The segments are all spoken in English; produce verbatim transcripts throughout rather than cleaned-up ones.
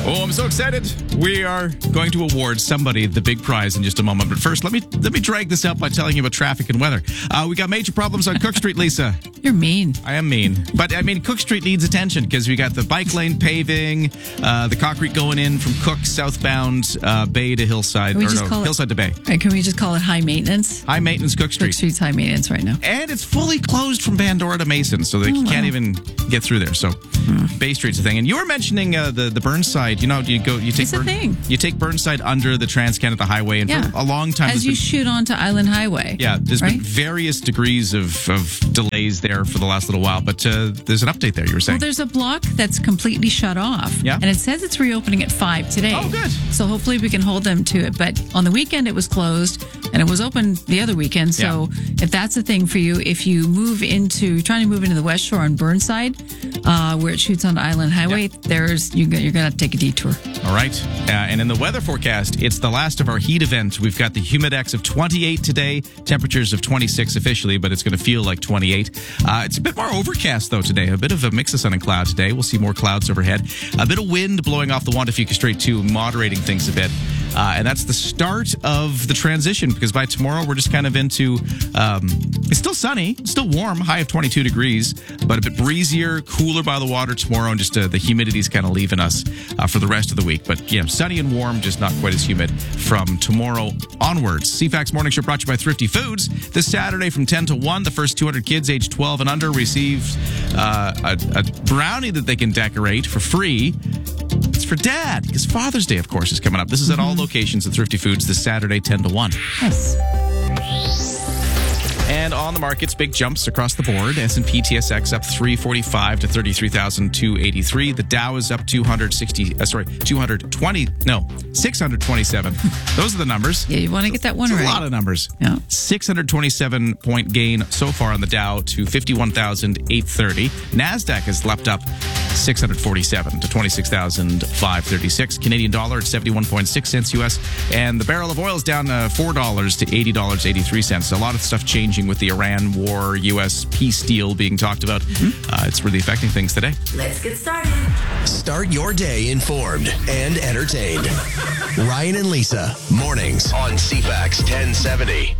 Oh, I'm so excited. We are going to award somebody the big prize in just a moment. But first, let me let me drag this out by telling you about traffic and weather. Uh, we got major problems on Cook Street, Lisa. You're mean. I am mean. But, I mean, Cook Street needs attention because we got the bike lane paving, uh, the concrete going in from Cook southbound uh, Bay to Hillside. Can we or just no, call it- Hillside to Bay. Right, can we just call it high maintenance? High maintenance Cook Cook Street. Street's high maintenance right now. And it's fully closed from Bandora to Mason, so they Oh, can't wow. even get through there. So Bay Street's a thing. And you were mentioning uh, the the Burnside. You know, you go, you take It's a thing. you take Burnside under the Trans-Canada Highway, and Yeah. for a long time, As there's you been, shoot onto Island Highway. yeah, there's right? been various degrees of, of delays there for the last little while. But uh, there's an update there. You were saying. Well, there's a block that's completely shut off. Yeah. And it says it's reopening at five today. Oh, good. So hopefully we can hold them to it. But on the weekend, it was closed and it was open the other weekend. So if that's a thing for you, if you move into, trying to move into the West Shore on Burnside, uh, where it shoots onto Island Highway, Yeah. there's you're, you're going to have to take a detour. All right. Uh, and in the weather forecast, it's the last of our heat event. We've got the humidex of twenty-eight today, temperatures of twenty-six officially, but it's going to feel like twenty-eight. Uh, it's a bit more overcast, though, today. A bit of a mix of sun and cloud today. We'll see more clouds overhead. A bit of wind blowing off the Juan de Fuca Strait, too, moderating things a bit. Uh, and that's the start of the transition, because by tomorrow, we're just kind of into, um, it's still sunny, it's still warm, high of twenty-two degrees, but a bit breezier, cooler by the water tomorrow, and just uh, the humidity's kind of leaving us uh, for the rest of the week. But, yeah, sunny and warm, just not quite as humid from tomorrow onwards. C FAX Morning Show brought to you by Thrifty Foods. This Saturday from ten to one, the first two hundred kids aged twelve and under receive uh, a, a brownie that they can decorate for free. It's for Dad, because Father's Day, of course, is coming up. This is at all locations at Thrifty Foods this Saturday, ten to one. Yes. And on the markets, big jumps across the board. S and P T S X up three forty-five to thirty-three thousand two hundred eighty-three. The Dow is up two hundred sixty, uh, sorry, two hundred twenty, no, six hundred twenty-seven. Those are the numbers. Yeah, you want to get that one It's right. a lot of numbers. Yeah. six hundred twenty-seven point gain so far on the Dow to fifty-one thousand eight hundred thirty. NASDAQ has leapt up six hundred forty-seven to twenty-six thousand five hundred thirty-six. Canadian dollar at seventy-one point six cents U S. And the barrel of oil is down uh, four dollars to eighty dollars and eighty-three cents. A lot of stuff changing with the Iran war, U S peace deal being talked about. Mm-hmm. Uh, it's really affecting things today. Let's get started. Start your day informed and entertained. Ryan and Lisa, mornings on C FAX ten seventy.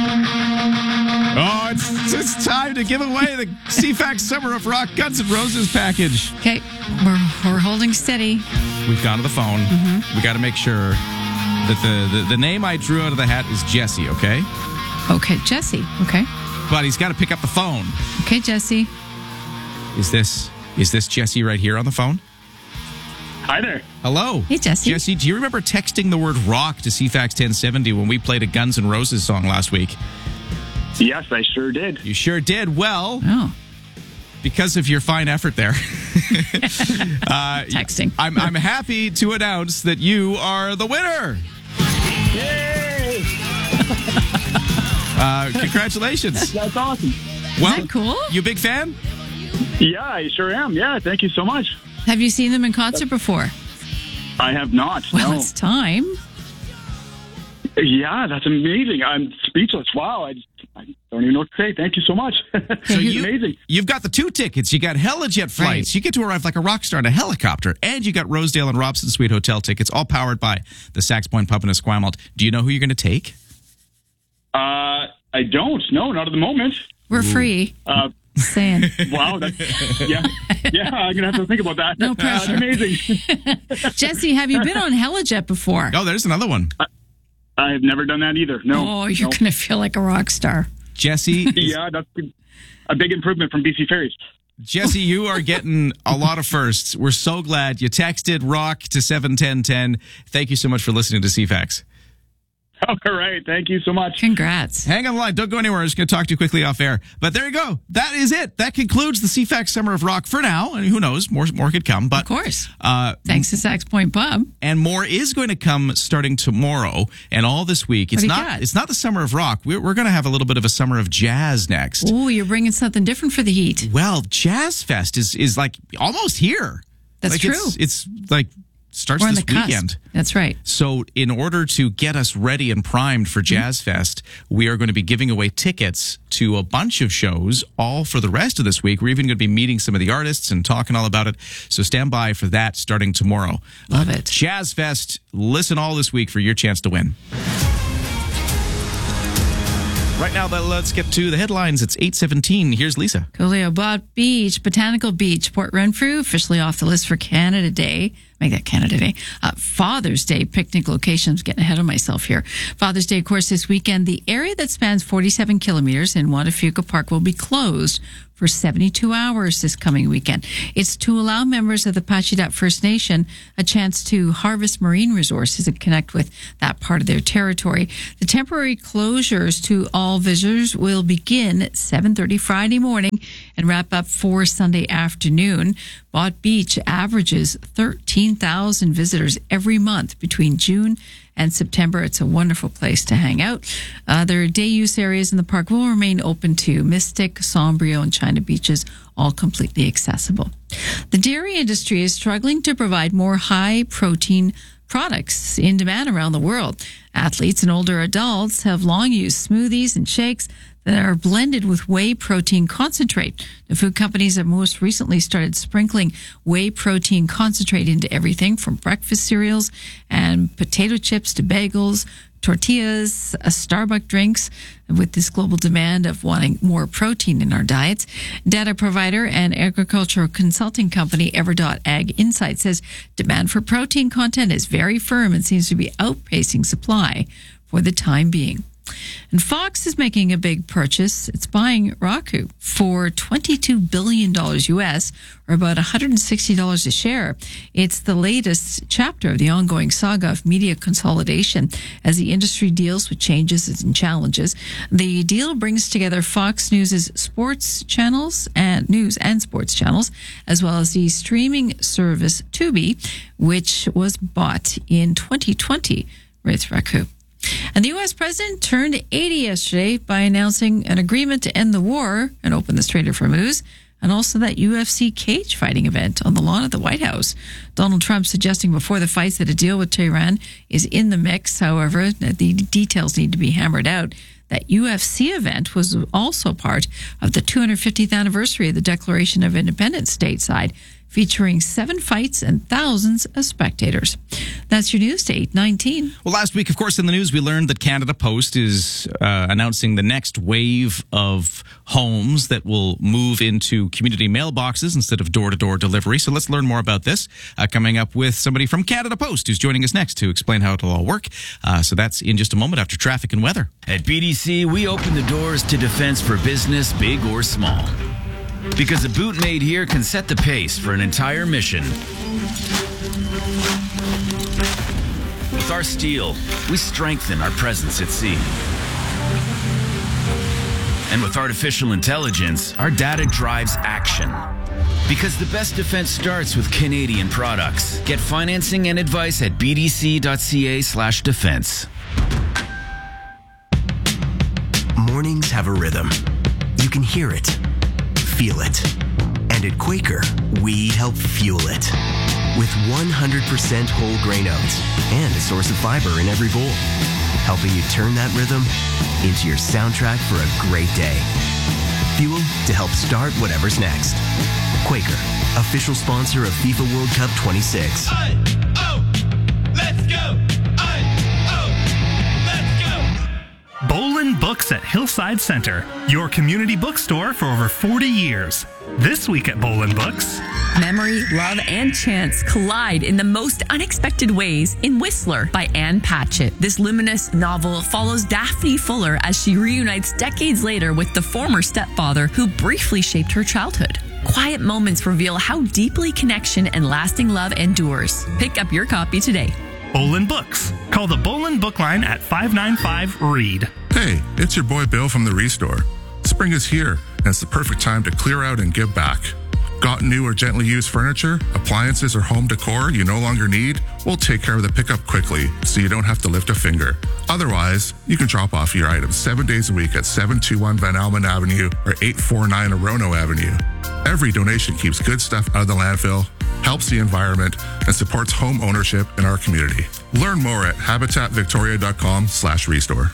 Oh, it's, it's time to give away the C FAX Summer of Rock Guns N' Roses package. Okay. We're, we're holding steady. We've gone to the phone. Mm-hmm. We got to make sure that the, the, the name I drew out of the hat is Jesse, okay? Okay, Jesse. Okay. But he's got to pick up the phone. Okay, Jesse. Is this is this Jesse right here on the phone? Hi there. Hello. Hey, Jesse. Jesse, do you remember texting the word rock to C FAX ten seventy when we played a Guns N' Roses song last week? Yes, I sure did. You sure did. Well, Oh. because of your fine effort there. uh, Texting. I'm, I'm happy to announce that you are the winner. Yay! Uh, congratulations. That's awesome. Well, that cool? You a big fan? Yeah, I sure am. Yeah, thank you so much. Have you seen them in concert before? I have not. Well, no. it's time. Yeah, that's amazing. I'm speechless. Wow, I, just, I don't even know what to say. Thank you so much. So you, amazing. You've got the two tickets. You got Helijet flights. Right. You get to arrive like a rock star in a helicopter. And you got Rosedale and Robson Suite Hotel tickets, all powered by the Sax Point Pub in Esquimalt. Do you know who you're going to take? Uh, I don't. No, not at the moment. We're free. Uh, Saying. wow. That's, yeah, yeah. I'm gonna have to think about that. No Uh, pressure. that's amazing. Jesse, have you been on Helijet before? Oh, there's another one. I've never done that either. No. Oh, you're no. going to feel like a rock star. Jesse, Yeah, that's a big improvement from B C Ferries. Jesse, you are getting a lot of firsts. We're so glad you texted rock to seven ten ten. Thank you so much for listening to C FAX. All right. Thank you so much. Congrats. Hang on the line. Don't go anywhere. I'm just going to talk to you quickly off air. But there you go. That is it. That concludes the C FAX Summer of Rock for now. And who knows? More more could come. But Of course. Uh, Thanks to Sax Point Pub. and more is going to come starting tomorrow and all this week. It's do you not. got? It's not the Summer of Rock. We're, we're going to have a little bit of a Summer of Jazz next. Oh, you're bringing something different for the heat. Well, Jazz Fest is is like almost here. That's Like, true. It's, it's like starts We're on this the cusp. weekend. That's right. So in order to get us ready and primed for Jazz Fest, we are going to be giving away tickets to a bunch of shows all for the rest of this week. We're even going to be meeting some of the artists and talking all about it. So stand by for that starting tomorrow. Love it. Jazz Fest, listen all this week for your chance to win. Right now, let's get to the headlines. It's eight seventeen. Here's Lisa. Coolio bought Beach, Botanical Beach, Port Renfrew, officially off the list for Canada Day. Make that Canada Day. Uh, Father's Day picnic locations. Getting ahead of myself here. Father's Day, of course, this weekend. The area that spans forty-seven kilometers in Watafuka Park will be closed for seventy-two hours this coming weekend. It's to allow members of the Pacheedaht First Nation a chance to harvest marine resources and connect with that part of their territory. The temporary closures to all visitors will begin at seven thirty Friday morning and wrap up for Sunday afternoon. Bott Beach averages thirteen thousand visitors every month between June and September. It's a wonderful place to hang out. Other day use areas in the park will remain open to Mystic, Sombrio, and China beaches, all completely accessible. The dairy industry is struggling to provide more high protein products in demand around the world. Athletes and older adults have long used smoothies and shakes that are blended with whey protein concentrate. The food companies have most recently started sprinkling whey protein concentrate into everything from breakfast cereals and potato chips to bagels, tortillas, uh, Starbucks drinks. With this global demand of wanting more protein in our diets, data provider and agricultural consulting company Everdot Ag Insight says demand for protein content is very firm and seems to be outpacing supply for the time being. And Fox is making a big purchase. It's buying Roku for twenty-two billion dollars U S, or about one hundred sixty dollars a share. It's the latest chapter of the ongoing saga of media consolidation as the industry deals with changes and challenges. The deal brings together Fox News' sports channels and news and sports channels, as well as the streaming service Tubi, which was bought in twenty twenty with Roku. And the U S president turned eighty yesterday by announcing an agreement to end the war and open the Strait of Hormuz, and also that U F C cage fighting event on the lawn at the White House. Donald Trump suggesting before the fights that a deal with Tehran is in the mix. However, the details need to be hammered out. That U F C event was also part of the two hundred fiftieth anniversary of the Declaration of Independence stateside, featuring seven fights and thousands of spectators. That's your news to eight nineteen. Well, last week, of course, in the news, we learned that Canada Post is uh, announcing the next wave of homes that will move into community mailboxes instead of door-to-door delivery. So let's learn more about this. Uh, coming up with somebody from Canada Post who's joining us next to explain how it'll all work. Uh, so that's in just a moment after traffic and weather. At B D C, we open the doors to defense for business, big or small. Because a boot made here can set the pace for an entire mission. With our steel, we strengthen our presence at sea. And with artificial intelligence, our data drives action. Because the best defense starts with Canadian products. Get financing and advice at bdc.ca slash defense. Mornings have a rhythm. You can hear it, feel it. And at Quaker, we help fuel it. With one hundred percent whole grain oats and a source of fiber in every bowl. Helping you turn that rhythm into your soundtrack for a great day. Fuel to help start whatever's next. Quaker, official sponsor of FIFA World Cup twenty-six. I, oh, let's go! I, oh, let's go! Bolin Books at Hillside Center, your community bookstore for over forty years. This week at Bolin Books. Memory, love, and chance collide in the most unexpected ways in Whistler by Anne Patchett. This luminous novel follows Daphne Fuller as she reunites decades later with the former stepfather who briefly shaped her childhood. Quiet moments reveal how deeply connection and lasting love endures. Pick up your copy today. Bolin Books. Call the Bolin Book Line at five nine five, read. Hey, it's your boy Bill from the Restore. Spring is here, and it's the perfect time to clear out and give back. Got new or gently used furniture, appliances, or home decor you no longer need? We'll take care of the pickup quickly so you don't have to lift a finger. Otherwise, you can drop off your items seven days a week at seven two one Van Almen Avenue or eight four nine Orono Avenue. Every donation keeps good stuff out of the landfill helps the environment, and supports home ownership in our community. Learn more at habitatvictoria.com slash restore.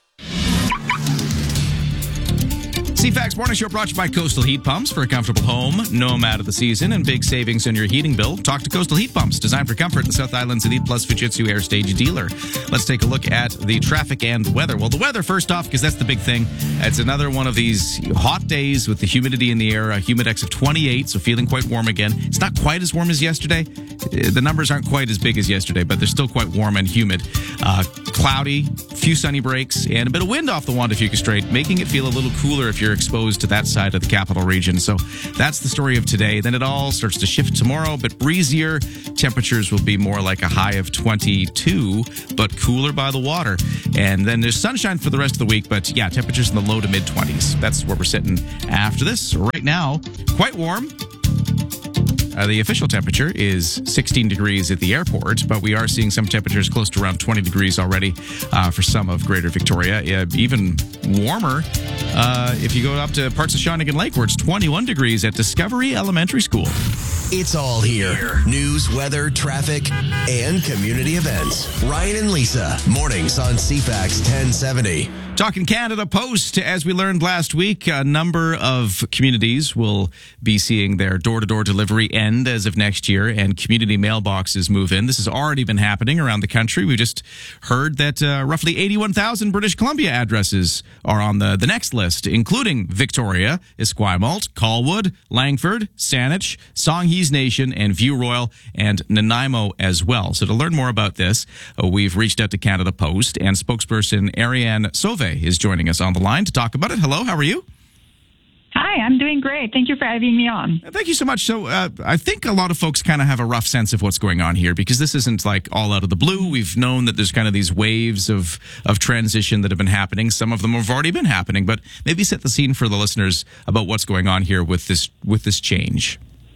C FAX Morning Show brought to you by Coastal Heat Pumps for a comfortable home, no matter the season, and big savings on your heating bill. Talk to Coastal Heat Pumps, designed for comfort, the South Island's Elite Plus Fujitsu Air Stage dealer. Let's take a look at the traffic and weather. Well, the weather first off, because that's the big thing. It's another one of these hot days with the humidity in the air, a humidex of twenty-eight, so feeling quite warm again. It's not quite as warm as yesterday. The numbers aren't quite as big as yesterday, but they're still quite warm and humid. Uh, cloudy, few sunny breaks, and a bit of wind off the Juan de Fuca Strait, making it feel a little cooler if you're exposed to that side of the capital region. So that's the story of today. Then it all starts to shift tomorrow, but breezier. Temperatures will be more like a high of twenty-two, but cooler by the water. And then there's sunshine for the rest of the week, but yeah, temperatures in the low to mid twenties. That's where we're sitting after this. Right now, quite warm. Uh, the official temperature is sixteen degrees at the airport, but we are seeing some temperatures close to around twenty degrees already uh, for some of Greater Victoria. Uh, even warmer uh, if you go up to parts of Shawnigan Lake, where it's twenty-one degrees at Discovery Elementary School. It's all here. News, weather, traffic, and community events. Ryan and Lisa, mornings on C FAX ten seventy. Talking Canada Post, as we learned last week, a number of communities will be seeing their door-to-door delivery end as of next year, and community mailboxes move in. This has already been happening around the country. We just heard that uh, roughly eighty-one thousand British Columbia addresses are on the, the next list, including Victoria, Esquimalt, Colwood, Langford, Saanich, Songhees Nation, and View Royal, and Nanaimo as well. So to learn more about this, uh, we've reached out to Canada Post, and spokesperson Ariane Sauve is joining us on the line to talk about it. Hello, how are you? Hi, I'm doing great. Thank you for having me on. Thank you so much. So uh, I think a lot of folks kind of have a rough sense of what's going on here, because this isn't like all out of the blue. We've known that there's kind of these waves of, of transition that have been happening. Some of them have already been happening, but maybe set the scene for the listeners about what's going on here with this with this change.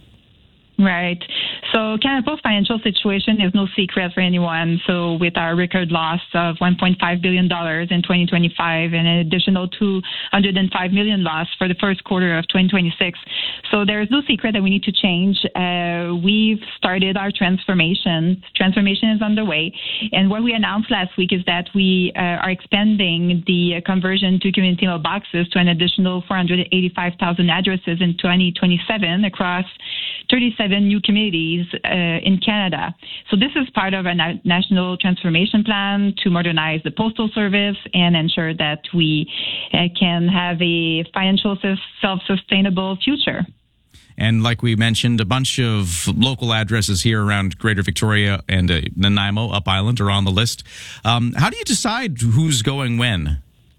Right. So Canada Post financial situation is no secret for anyone. So with our record loss of one point five billion dollars in twenty twenty-five and an additional two hundred five million dollars loss for the first quarter of twenty twenty-six. So there is no secret that we need to change. Uh, we've started our transformation. Transformation is underway. And what we announced last week is that we uh, are expanding the conversion to community mailboxes to an additional four hundred eighty-five thousand addresses in twenty twenty-seven across thirty-seven new communities uh, in Canada. So this is part of a na- national transformation plan to modernize the postal service and ensure that we uh, can have a financial self-sustainable future. And like we mentioned, a bunch of local addresses here around Greater Victoria and uh, Nanaimo, Up Island, are on the list. Um, how do you decide who's going when?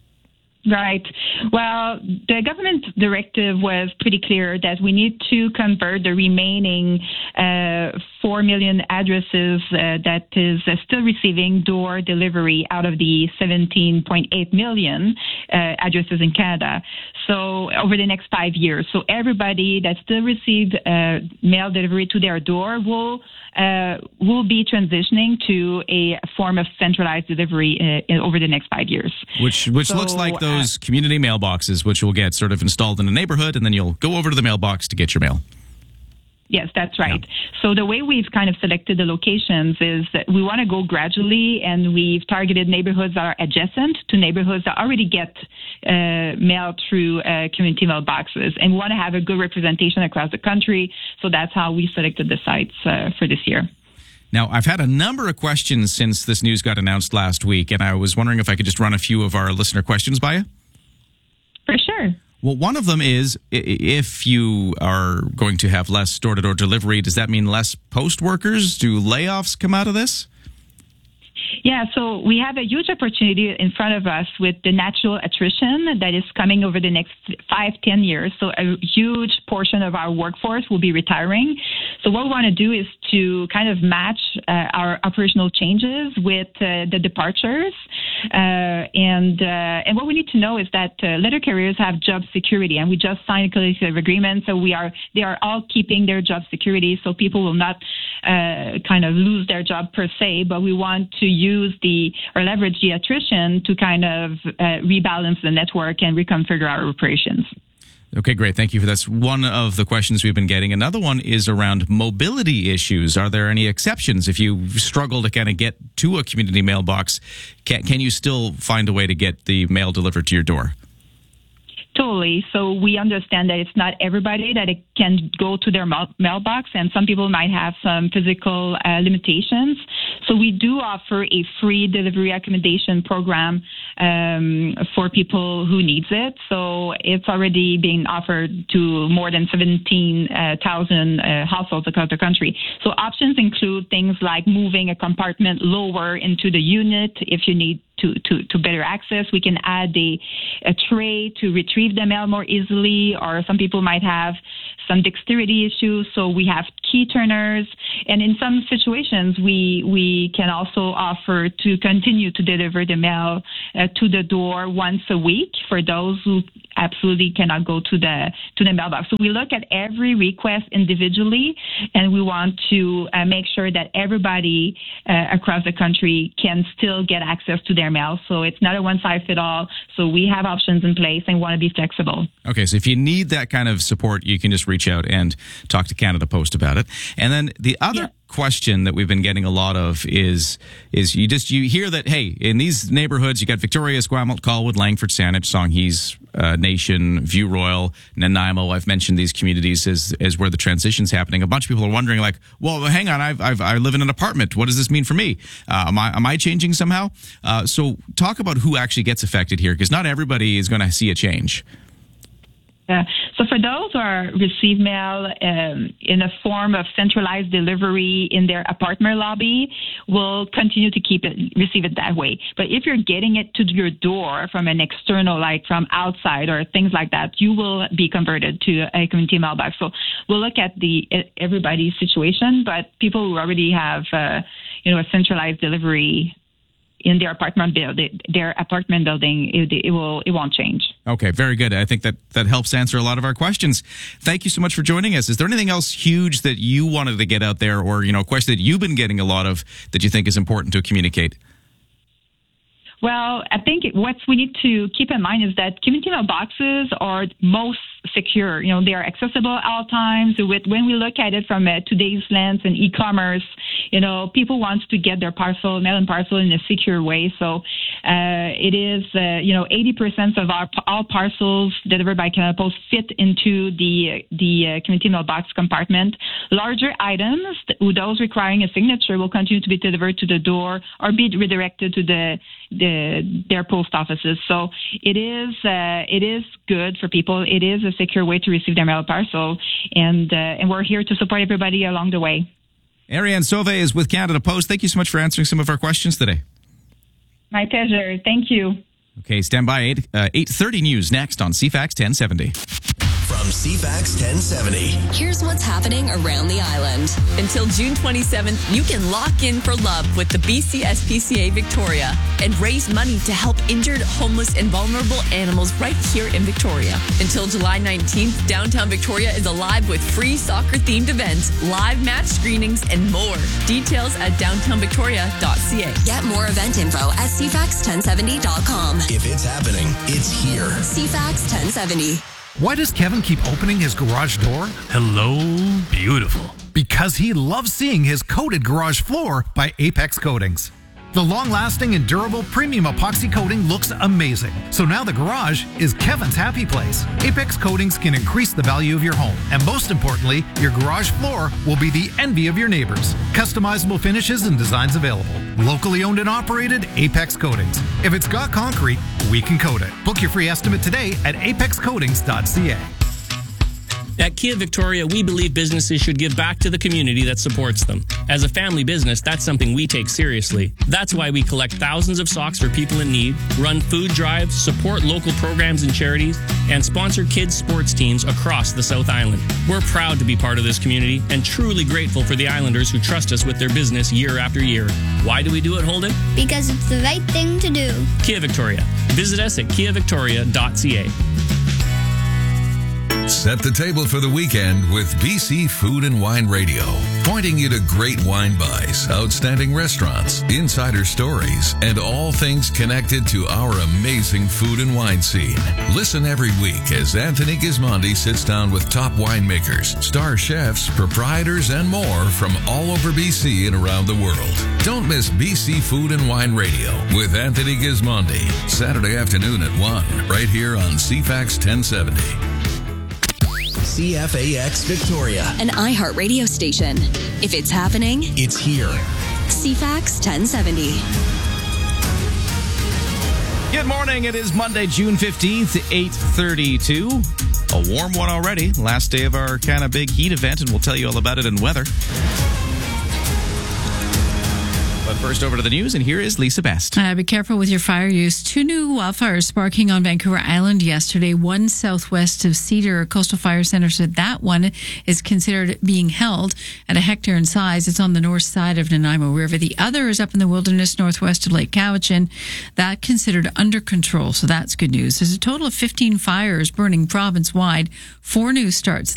Right. Well, the government directive was pretty clear that we need to convert the remaining uh, four million addresses uh, that is uh, still receiving door delivery out of the seventeen point eight million uh, addresses in Canada. So over the next five years. So everybody that still received uh, mail delivery to their door will uh, will be transitioning to a form of centralized delivery uh, over the next five years. Which which so, looks like those uh, community mailboxes, which will get sort of installed in a neighborhood, and then you'll go over to the mailbox to get your mail. Yes, that's right. Yeah. So the way we've kind of selected the locations is that we want to go gradually, and we've targeted neighborhoods that are adjacent to neighborhoods that already get uh, mail through uh, community mailboxes. And we want to have a good representation across the country. So that's how we selected the sites uh, for this year. Now, I've had a number of questions since this news got announced last week, and I was wondering if I could just run a few of our listener questions by you. For sure. Well, one of them is, if you are going to have less door-to-door delivery, does that mean less post workers? Do layoffs come out of this? Yeah, so we have a huge opportunity in front of us with the natural attrition that is coming over the next five, ten years. So a huge portion of our workforce will be retiring. So what we want to do is to kind of match uh, our operational changes with uh, the departures. Uh, and uh, and what we need to know is that uh, letter carriers have job security, and we just signed a collective agreement. So we are they are all keeping their job security, so people will not uh, kind of lose their job per se. But we want to use the or leverage the attrition to kind of uh, rebalance the network and reconfigure our operations. Okay, great. Thank you for that. That's one of the questions we've been getting. Another one is around mobility issues. Are there any exceptions if you struggle to kind of get to a community mailbox? Can, can you still find a way to get the mail delivered to your door? Totally. So we understand that it's not everybody that it can go to their mail- mailbox, and some people might have some physical uh, limitations. So we do offer a free delivery accommodation program um, for people who needs it. So it's already being offered to more than seventeen thousand uh, households across the country. So options include things like moving a compartment lower into the unit if you need To, to, to better access. We can add a, a tray to retrieve the mail more easily, or some people might have some dexterity issues, so we have key turners. And in some situations, we we can also offer to continue to deliver the mail uh, to the door once a week for those who absolutely cannot go to the to the mailbox. So we look at every request individually, and we want to uh, make sure that everybody uh, across the country can still get access to their mail. So it's not a one-size-fits-all. So we have options in place and want to be flexible. Okay, so if you need that kind of support, you can just reach out and talk to Canada Post about it. And then the other yeah. question that we've been getting a lot of is is you just you hear that, hey, in these neighborhoods, you got Victoria, Esquimalt, Colwood, Langford, Saanich, Songhees, uh, Nation, View Royal, Nanaimo. I've mentioned these communities as, as where the transition's happening. A bunch of people are wondering, like, well, hang on, I've, I've, I live in an apartment. What does this mean for me? Uh, am I am I changing somehow? Uh, so talk about who actually gets affected here, because not everybody is going to see a change. Yeah. So for those who are receive mail um, in a form of centralized delivery in their apartment lobby, we'll continue to keep it, receive it that way. But if you're getting it to your door from an external, like from outside or things like that, you will be converted to a community mailbox. So we'll look at the everybody's situation, but people who already have, uh, you know, a centralized delivery in their apartment building, their apartment building, it, it will, it won't change. Okay, very good. I think that that helps answer a lot of our questions. Thank you so much for joining us. Is there anything else huge that you wanted to get out there, or you know, a question that you've been getting a lot of that you think is important to communicate? Well, I think what we need to keep in mind is that community mailboxes are most secure. You know, they are accessible at all times. With, when we look at it from uh, today's lens and e-commerce, you know, people want to get their parcel, mail and parcel in a secure way. So uh, it is, uh, you know, eighty percent of our all parcels delivered by Canada Post fit into the the uh, community mailbox compartment. Larger items, those requiring a signature, will continue to be delivered to the door or be redirected to the the their post offices. So it is uh, it is good for people. It is a secure way to receive their mail parcel, and uh, and we're here to support everybody along the way. Ariane Sauve is with Canada Post. Thank you so much for answering some of our questions today. My pleasure. Thank you. Okay, stand by. eight, uh, eight thirty news next on C FAX ten seventy. From C FAX ten seventy. Here's what's happening around the island. Until June twenty-seventh, you can lock in for love with the B C S P C A Victoria and raise money to help injured, homeless, and vulnerable animals right here in Victoria. Until July nineteenth, downtown Victoria is alive with free soccer-themed events, live match screenings, and more. Details at downtown victoria dot c a. Get more event info at c fax ten seventy dot com. If it's happening, it's here. C FAX ten seventy. Why does Kevin keep opening his garage door? Hello, beautiful. Because he loves seeing his coated garage floor by Apex Coatings. The long-lasting and durable premium epoxy coating looks amazing. So now the garage is Kevin's happy place. Apex Coatings can increase the value of your home. And most importantly, your garage floor will be the envy of your neighbors. Customizable finishes and designs available. Locally owned and operated, Apex Coatings. If it's got concrete, we can coat it. Book your free estimate today at apex coatings dot c a. At Kia Victoria, we believe businesses should give back to the community that supports them. As a family business, that's something we take seriously. That's why we collect thousands of socks for people in need, run food drives, support local programs and charities, and sponsor kids' sports teams across the South Island. We're proud to be part of this community and truly grateful for the Islanders who trust us with their business year after year. Why do we do it, Holden? Because it's the right thing to do. Kia Victoria. Visit us at kia victoria dot c a. Set the table for the weekend with B C Food and Wine Radio. pointing you to great wine buys, outstanding restaurants, insider stories, and all things connected to our amazing food and wine scene. Listen every week as Anthony Gismondi sits down with top winemakers, star chefs, proprietors, and more from all over B C and around the world. Don't miss B C Food and Wine Radio with Anthony Gismondi, Saturday afternoon at one, right here on C FAX ten seventy. C F A X Victoria, An iHeart radio station. If it's happening, it's here. C FAX ten seventy. Good morning. It is Monday, June fifteenth, eight thirty-two. A warm one already. Last day of our kind of big heat event, and we'll tell you all about it in weather. But first, over to the news, and here is Lisa Best. Uh, be careful with your fire use. Two new wildfires sparking on Vancouver Island yesterday, one southwest of Cedar. Coastal Fire Center said that one is considered being held at a hectare in size. It's on the north side of Nanaimo River. The other is up in the wilderness northwest of Lake Cowichan. That considered under control, so that's good news. There's a total of fifteen fires burning province-wide. Four new starts